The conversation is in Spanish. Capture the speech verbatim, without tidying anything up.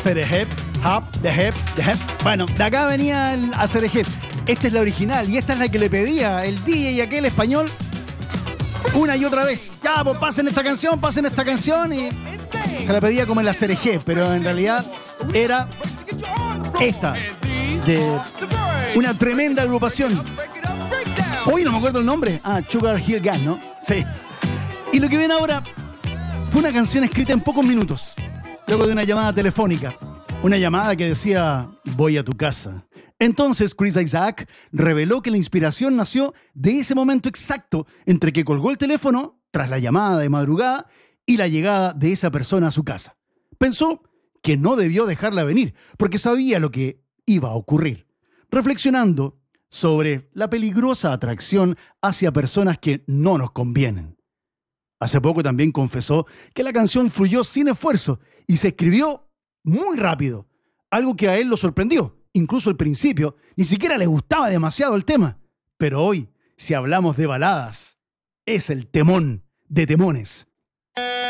hacer el hip, hop, the hip, the hip. Bueno, de acá venía el hacer el hip. Esta es la original y esta es la que le pedía el D J y aquel español una y otra vez. Ya, pues pasen esta canción, pasen esta canción y se la pedía como el hacer el hip, pero en realidad era esta de una tremenda agrupación. Hoy no me acuerdo el nombre. Ah, Sugar Hill Gang, ¿no? Sí. Y lo que viene ahora fue una canción escrita en pocos minutos, luego de una llamada telefónica. Una llamada que decía, voy a tu casa. Entonces Chris Isaak reveló que la inspiración nació de ese momento exacto entre que colgó el teléfono, tras la llamada de madrugada, y la llegada de esa persona a su casa. Pensó que no debió dejarla venir, porque sabía lo que iba a ocurrir. Reflexionando sobre la peligrosa atracción hacia personas que no nos convienen. Hace poco también confesó que la canción fluyó sin esfuerzo y se escribió muy rápido, algo que a él lo sorprendió. Incluso al principio ni siquiera le gustaba demasiado el tema. Pero hoy, si hablamos de baladas, es el temón de temones.